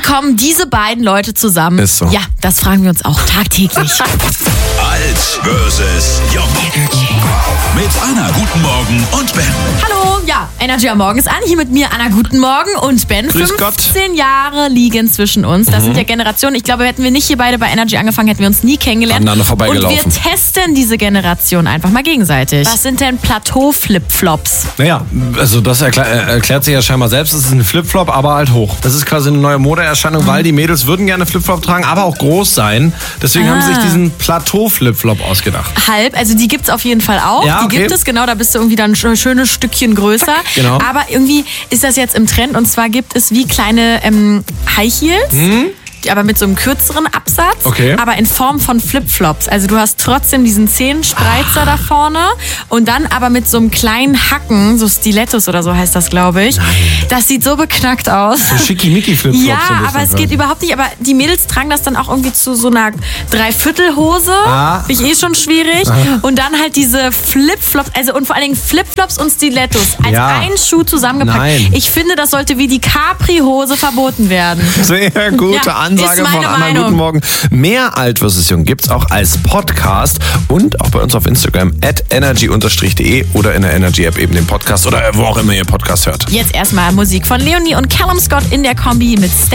kommen diese beiden Leute zusammen? Ist so. Ja, das fragen wir uns auch tagtäglich. Alt versus Jung. Mit Anna, guten Morgen und Ben. Hallo, ja, Energy am Morgen ist an. Hier mit mir Anna, guten Morgen und Ben. Grüß 15 Jahre liegen zwischen uns. Das sind ja Generationen. Ich glaube, hätten wir nicht hier beide bei Energy angefangen, hätten wir uns nie kennengelernt. Aneinander vorbeigelaufen. Und wir testen diese Generation einfach mal gegenseitig. Was sind denn Plateau-Flipflops? Naja, also das erklärt sich ja scheinbar selbst. Das ist ein Flipflop, aber halt hoch. Das ist quasi eine neue Modeerscheinung, weil die Mädels würden gerne Flipflop tragen, aber auch groß sein. Deswegen haben sie sich diesen Plateau-Flipflop ausgedacht. Halb, also die gibt's auf jeden Fall auch. Ja, Die okay. gibt es, genau, da bist du irgendwie dann ein schönes Stückchen größer. Genau. Aber irgendwie ist das jetzt im Trend und zwar gibt es wie kleine High Heels. Aber mit so einem kürzeren Absatz, Okay. aber in Form von Flipflops. Also du hast trotzdem diesen Zehenspreizer da vorne und dann aber mit so einem kleinen Hacken, so Stilettos oder so heißt das, glaube ich. Nein. Das sieht so beknackt aus. So Schickimicki-Flipflops. Ja, so ein bisschen aber es geht überhaupt nicht. Aber die Mädels tragen das dann auch irgendwie zu so einer Dreiviertelhose. Finde ich schon schwierig. Und dann halt diese Flipflops, also und vor allen Dingen Flipflops und Stilettos als Ja. ein Schuh zusammengepackt. Nein. Ich finde, das sollte wie die Capri-Hose verboten werden. Sehr gute Ja, Ansage ist meine von Anna. Meinung. Guten Morgen. Mehr Alt vs. Jung gibt's auch als Podcast und auch bei uns auf Instagram @energy_de oder in der Energy App eben den Podcast oder wo auch immer ihr Podcast hört. Jetzt erstmal Musik von Leonie und Callum Scott in der Kombi mit Stay